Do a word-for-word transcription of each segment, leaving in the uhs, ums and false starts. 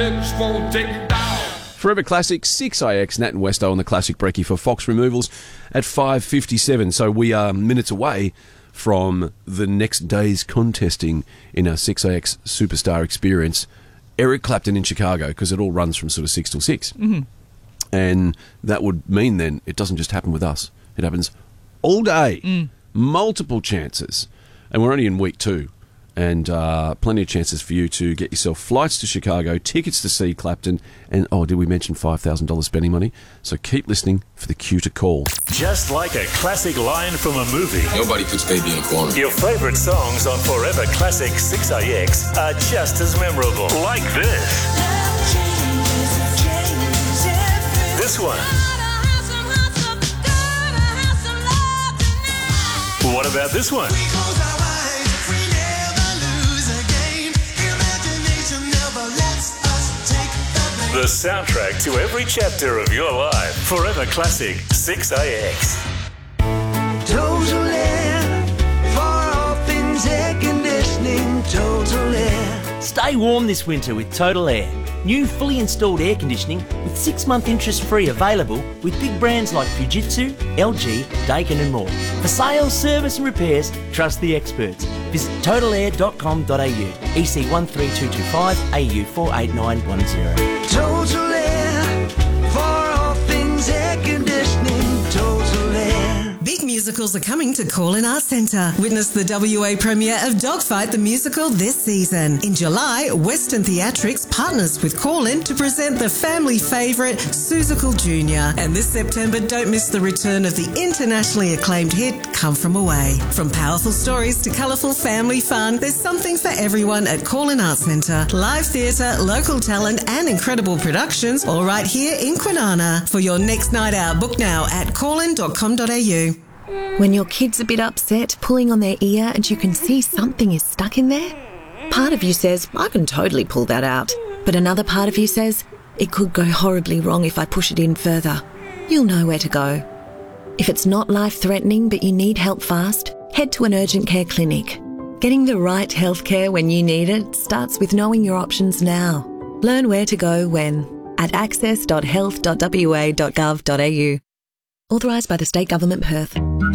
Forever Classic, six A X, Nat and Westo on the Classic Brekkie for Fox Removals at five fifty-seven. So we are minutes away from the next day's contesting in our six A X Superstar Experience. Eric Clapton in Chicago, because it all runs from sort of six till six. Mm-hmm. And that would mean then it doesn't just happen with us. It happens all day. Mm. Multiple chances. And we're only in week two. And uh, plenty of chances for you to get yourself flights to Chicago, tickets to see Clapton, and, oh, did we mention five thousand dollars spending money? So keep listening for the cue to call. Just like a classic line from a movie. Nobody puts baby in a corner. Your favourite songs on Forever Classic six A X are just as memorable. Like this. This one. What about this one? The soundtrack to every chapter of your life. Forever Classic six A X. Total Air, for all things air conditioning, Total Air. Stay warm this winter with Total Air. New fully installed air conditioning with six-month interest-free available with big brands like Fujitsu, L G, Daikin and more. For sales, service and repairs, trust the experts. Visit total air dot com dot a u, E C one three two two five, A U four eight nine one zero. Total Air, for all things air conditioning, Total Air. Big musicals are coming to Call-In Arts Centre. Witness the W A premiere of Dogfight the Musical this season. In July, Western Theatrics partners with Call-In to present the family favourite Seussical Junior And this September, don't miss the return of the internationally acclaimed hit Come From Away. From powerful stories to colourful family fun, there's something for everyone at Call-In Arts Centre. Live theatre, local talent and incredible productions, all right here in Kwinana. For your next night out, book now at call in dot com dot a u. When your kid's a bit upset, pulling on their ear and you can see something is stuck in there, part of you says, I can totally pull that out. But another part of you says, it could go horribly wrong if I push it in further. You'll know where to go. If it's not life-threatening but you need help fast, head to an urgent care clinic. Getting the right health care when you need it starts with knowing your options now. Learn where to go when at access dot health dot w a dot gov dot a u. Authorised by the State Government, Perth.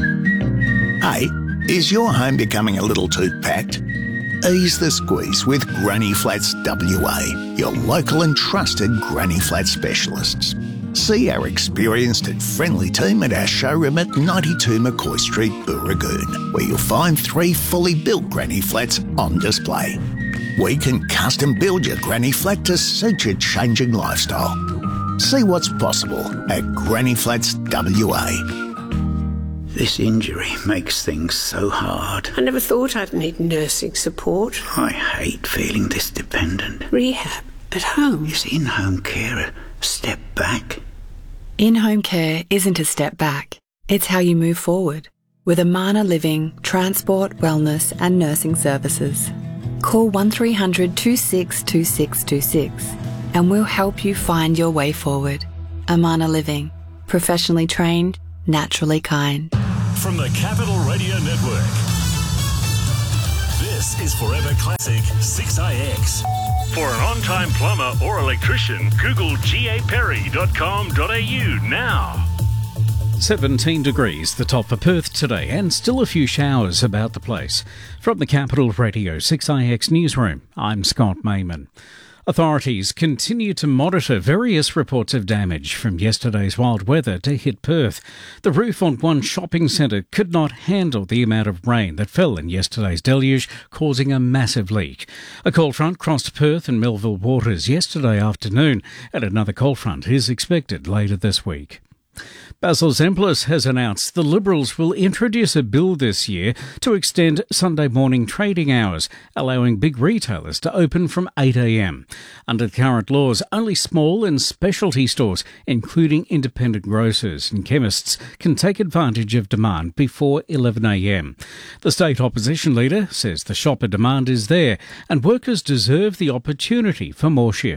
Hey, is your home becoming a little too packed? Ease the squeeze with Granny Flats W A, your local and trusted Granny Flat specialists. See our experienced and friendly team at our showroom at ninety-two McCoy Street, Booragoon, where you'll find three fully built Granny Flats on display. We can custom build your Granny Flat to suit your changing lifestyle. See what's possible at Granny Flats W A. This injury makes things so hard. I never thought I'd need nursing support. I hate feeling this dependent. Rehab at home. Is in-home care a step back? In-home care isn't a step back. It's how you move forward. With Amana Living, transport, wellness and nursing services. Call one three hundred two six two six two six and we'll help you find your way forward. Amana Living. Professionally trained, naturally kind. From the Capital Radio Network, this is Forever Classic six A X. For an on-time plumber or electrician, Google g a perry dot com dot a u now. seventeen degrees, the top for Perth today, and still a few showers about the place. From the Capital Radio six A X newsroom, I'm Scott Mayman. Authorities continue to monitor various reports of damage from yesterday's wild weather to hit Perth. The roof on one shopping centre could not handle the amount of rain that fell in yesterday's deluge, causing a massive leak. A cold front crossed Perth and Melville waters yesterday afternoon, and another cold front is expected later this week. Basil Zemplis has announced the Liberals will introduce a bill this year to extend Sunday morning trading hours, allowing big retailers to open from eight a m. Under the current laws, only small and specialty stores, including independent grocers and chemists, can take advantage of demand before eleven a m. The state opposition leader says the shopper demand is there and workers deserve the opportunity for more shifts.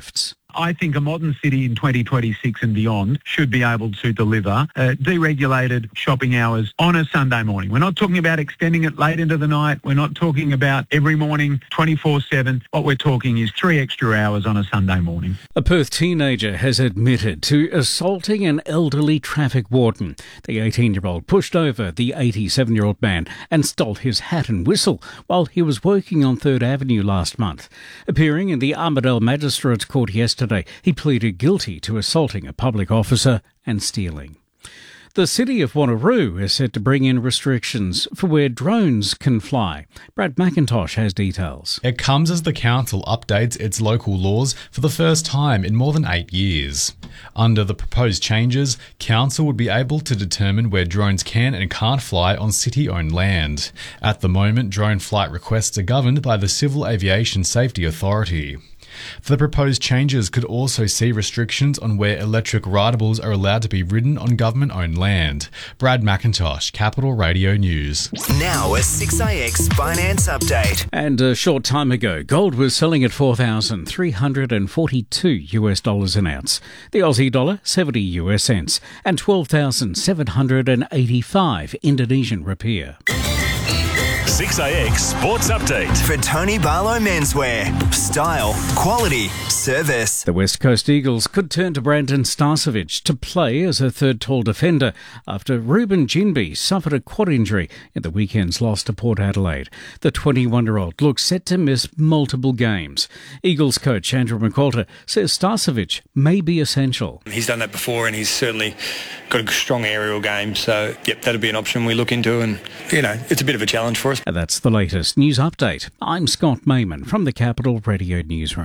I think a modern city in twenty twenty-six and beyond should be able to deliver uh, deregulated shopping hours on a Sunday morning. We're not talking about extending it late into the night. We're not talking about every morning twenty-four seven. What we're talking is three extra hours on a Sunday morning. A Perth teenager has admitted to assaulting an elderly traffic warden. The eighteen-year-old pushed over the eighty-seven-year-old man and stole his hat and whistle while he was working on Third Avenue last month. Appearing in the Armidale Magistrates Court yesterday, he pleaded guilty to assaulting a public officer and stealing. The city of Wanneroo is set to bring in restrictions for where drones can fly. Brad McIntosh has details. It comes as the council updates its local laws for the first time in more than eight years. Under the proposed changes, council would be able to determine where drones can and can't fly on city-owned land. At the moment, drone flight requests are governed by the Civil Aviation Safety Authority. The proposed changes could also see restrictions on where electric rideables are allowed to be ridden on government-owned land. Brad McIntosh, Capital Radio News. Now a six A X finance update. And a short time ago, gold was selling at four thousand three hundred forty-two US dollars an ounce. The Aussie dollar, seventy US cents, and twelve thousand seven hundred eighty-five Indonesian rupiah. six A X Sports Update. For Tony Barlow Menswear. Style, quality, service. The West Coast Eagles could turn to Brandon Starcevic to play as a third tall defender after Ruben Ginbey suffered a quad injury in the weekend's loss to Port Adelaide. The twenty-one-year-old looks set to miss multiple games. Eagles coach Andrew McQualter says Starcevic may be essential. He's done that before and he's certainly got a strong aerial game, so yep, that'll be an option we look into, and you know, it's a bit of a challenge for us. And that's the latest news update. I'm Scott Mayman from the Capital Radio Newsroom.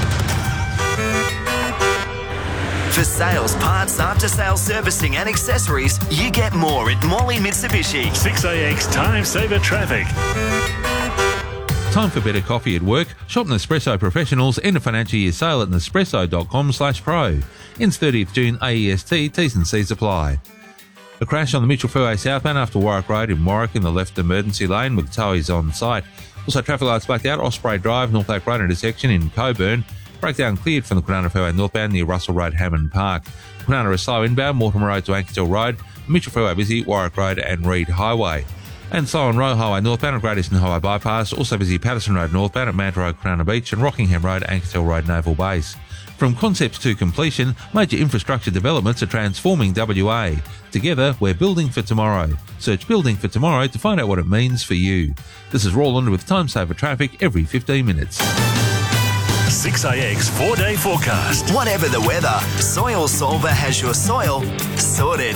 For sales, parts, after-sales servicing and accessories, you get more at Morley Mitsubishi. six A X Time Saver Traffic. Time for better coffee at work? Shop Nespresso Professionals end of financial year sale at nespresso.com slash pro. Ends thirtieth June A E S T, T's and C's apply. A crash on the Mitchell Freeway southbound after Warwick Road in Warwick in the left emergency lane with towers on site. Also traffic lights blacked out, Osprey Drive, North Lake Road intersection in Coburn. Breakdown cleared from the Kwinana Freeway northbound near Russell Road, Hammond Park. Kwinana is slow inbound, Mortimer Road to Ankersdale Road. Mitchell Freeway busy, Warwick Road and Reed Highway. And slow on Roe Highway northbound at Great Eastern Highway bypass. Also busy Patterson Road northbound at Manta Road, Kwinana Beach and Rockingham Road, Ankersdale Road, Naval Base. From concepts to completion, major infrastructure developments are transforming W A. Together, we're building for tomorrow. Search Building for Tomorrow to find out what it means for you. This is Roland with Time Saver Traffic every fifteen minutes. six A X four-day forecast. Whatever the weather, Soil Solver has your soil sorted.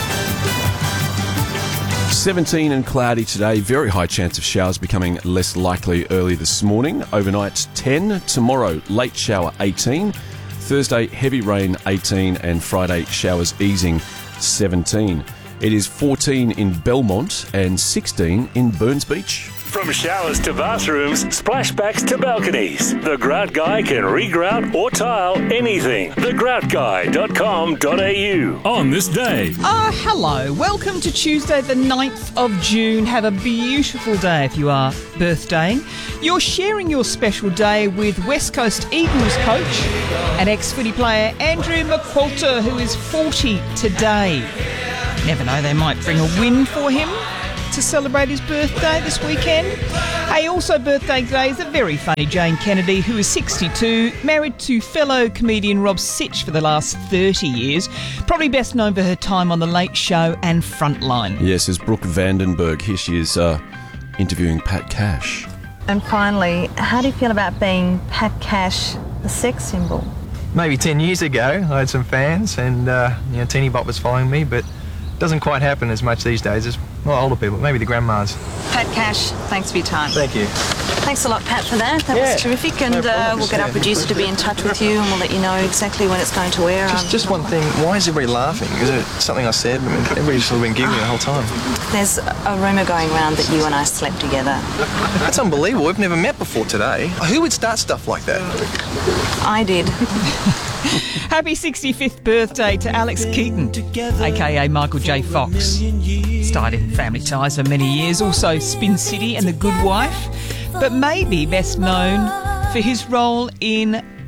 seventeen and cloudy today. Very high chance of showers becoming less likely early this morning. Overnight ten. Tomorrow, late shower eighteen. Thursday, heavy rain eighteen. And Friday, showers easing seventeen. It is fourteen in Belmont and sixteen in Burns Beach. From showers to bathrooms, splashbacks to balconies, the Grout Guy can regrout or tile anything. the grout guy dot com dot a u. On this day. Ah, uh, hello. Welcome to Tuesday the ninth of June. Have a beautiful day if you are birthdaying. You're sharing your special day with West Coast Eagles coach and ex-footy player Andrew McQualter, who is forty today. Never know, they might bring a win for him to celebrate his birthday this weekend. Hey, also birthday today is the very funny Jane Kennedy, who is sixty-two, married to fellow comedian Rob Sitch for the last thirty years, probably best known for her time on The Late Show and Frontline. Yes, as Brooke Vandenberg. Here she is uh, interviewing Pat Cash. And finally, how do you feel about being Pat Cash, the sex symbol? Maybe ten years ago, I had some fans and, uh, you know, Teeny Bop was following me, but it doesn't quite happen as much these days as, well, older people, maybe the grandmas. Pat Cash, thanks for your time. Thank you. Thanks a lot, Pat, for that. That yeah, was terrific, and no uh, we'll get our producer to be in touch with you and we'll let you know exactly when it's going to air. Just, um, just one thing, why is everybody laughing? Is it something I said? I mean, everybody's sort of been giggling the whole time. There's a rumour going around that you and I slept together. That's unbelievable. We've never met before today. Who would start stuff like that? I did. Happy sixty-fifth birthday to Alex Keaton, aka Michael J. Fox. Starred in Family Ties for many years, also Spin City and The Good Wife, but maybe best known for his role in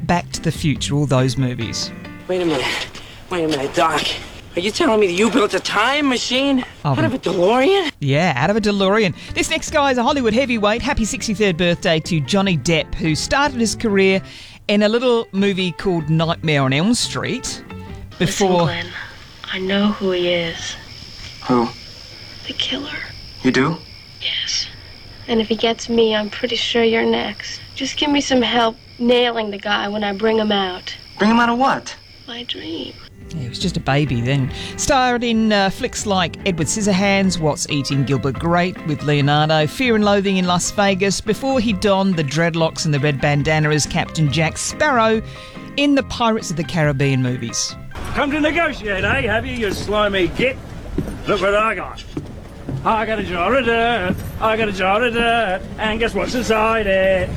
Back to the Future, all those movies. Wait a minute. Wait a minute, Doc. Are you telling me that you built a time machine out of a DeLorean? Yeah, out of a DeLorean. This next guy is a Hollywood heavyweight. Happy sixty-third birthday to Johnny Depp, who started his career in a little movie called Nightmare on Elm Street. Before... Listen, Glenn, I know who he is. Who? The killer. You do? Yes. And if he gets me, I'm pretty sure you're next. Just give me some help nailing the guy when I bring him out. Bring him out of what? My dream. Yeah, he was just a baby then. Starred in uh, flicks like Edward Scissorhands, What's Eating Gilbert Grape with Leonardo, Fear and Loathing in Las Vegas, before he donned the dreadlocks and the red bandana as Captain Jack Sparrow in the Pirates of the Caribbean movies. Come to negotiate, eh? Have you, you slimy git? Look what I got. I got a jar of dirt, I got a jar of dirt, and guess what's inside it?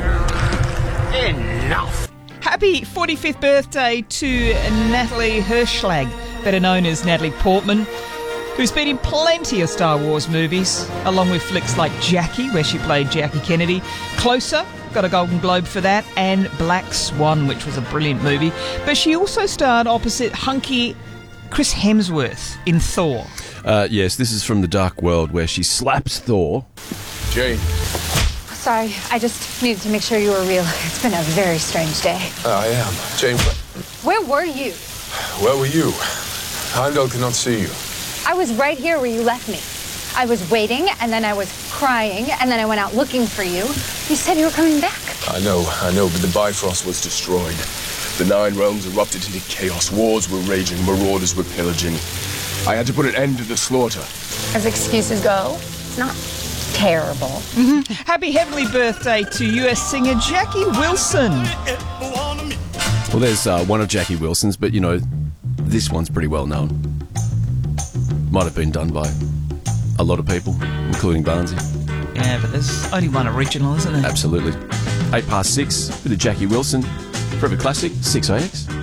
Enough. Happy forty-fifth birthday to Natalie Hirschlag, better known as Natalie Portman, who's been in plenty of Star Wars movies, along with flicks like Jackie, where she played Jackie Kennedy, Closer, got a Golden Globe for that, and Black Swan, which was a brilliant movie. But she also starred opposite hunky Chris Hemsworth in Thor. Uh, yes, this is from The Dark World, where she slaps Thor. Jane. Sorry, I just needed to make sure you were real. It's been a very strange day. Uh, I am. Jane, Where were you? where were you? Heimdall could not see you. I was right here where you left me. I was waiting, and then I was crying, and then I went out looking for you. You said you were coming back. I know, I know, but the Bifrost was destroyed. The Nine Realms erupted into chaos. Wars were raging. Marauders were pillaging. I had to put an end to the slaughter. As excuses go, it's not terrible. Mm-hmm. Happy heavenly birthday to U S singer Jackie Wilson. Well, there's uh, one of Jackie Wilson's, but, you know, this one's pretty well known. Might have been done by a lot of people, including Barnesy. Yeah, but there's only one original, isn't there? Absolutely. Eight past six, bit of Jackie Wilson. Forever Classic, six A X.